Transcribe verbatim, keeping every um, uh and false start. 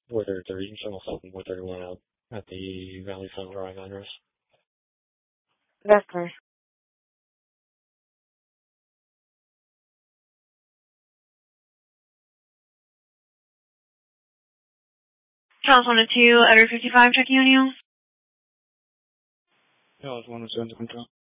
where they're, they're eating some something with everyone out at the Valley Sun Drive address. That's correct. Charles one oh two, Edward fifty-five, checking on you. Yeah, I was one oh seven to control.